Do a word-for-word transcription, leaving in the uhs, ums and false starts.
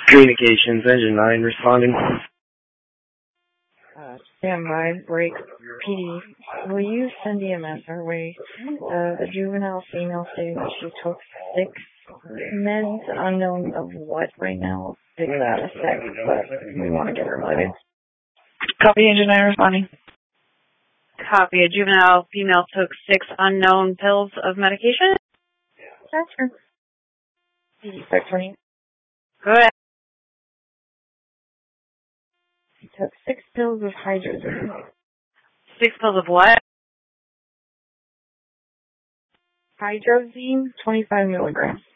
Communications, engine nine, responding. Uh, standby, break, P D. Will you send E M S our way? Uh, the juvenile female stating that she took six meds, unknown of what right now. Figure that a sec, but we want to get her loaded. Copy, engine nine, responding. Copy. A juvenile female took six unknown pills of medication? That's her. P D six twenty. Go ahead. She took six pills of hydrazine. Six pills of what? Hydrazine, twenty-five milligrams.